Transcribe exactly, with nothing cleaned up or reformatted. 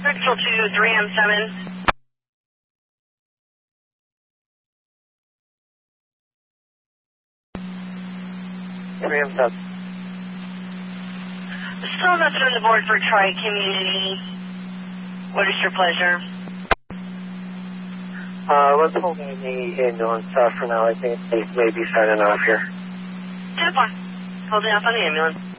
Pixel two, three M seven. three M seven. Still not on the board for Tri-Community. What is your pleasure? Uh, let's hold the ambulance uh, for now. I think they may be signing off here. ten four. Holding off on the ambulance.